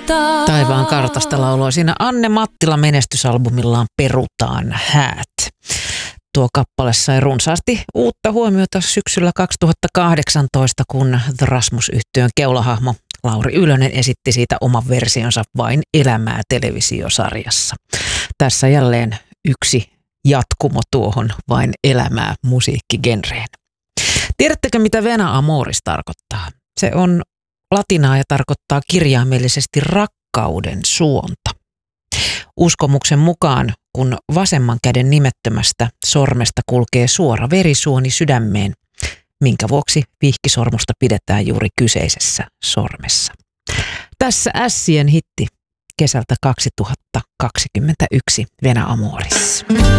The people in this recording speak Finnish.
Taivaan kartasta lauloi siinä Anne Mattila menestysalbumillaan Perutaan häät. Tuo kappale sai runsaasti uutta huomiota syksyllä 2018, kun The Rasmus-yhtyön keulahahmo Lauri Ylönen esitti siitä oman versionsa Vain elämää -televisiosarjassa. Tässä jälleen yksi jatkumo tuohon Vain elämää -musiikkigenreen. Tiedättekö, mitä Vena Amoris tarkoittaa? Se on latinaa ja tarkoittaa kirjaimellisesti rakkauden suonta. Uskomuksen mukaan, kun vasemman käden nimettömästä sormesta kulkee suora verisuoni sydämeen, minkä vuoksi vihkisormusta pidetään juuri kyseisessä sormessa. Tässä Ässien hitti kesältä 2021, Vena Amoris.